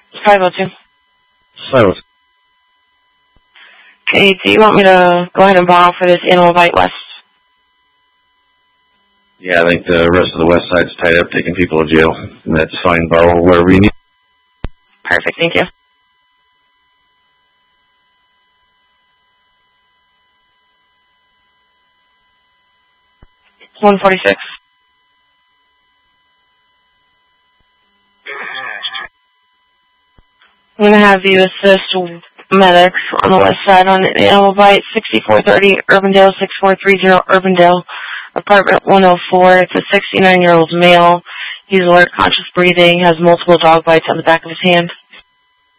502. Silence. Okay, do you want me to go ahead and borrow for this Animal Bite West? Yeah, I think the rest of the west side's tied up taking people to jail. And that's fine, borrow wherever you need. Perfect, thank you. $146. I'm going to have you assist medics on the west side on Animal Bite, 6430 Urbandale, 6430 Urbandale, apartment 104. It's a 69-year-old male. He's alert, conscious breathing, has multiple dog bites on the back of his hand.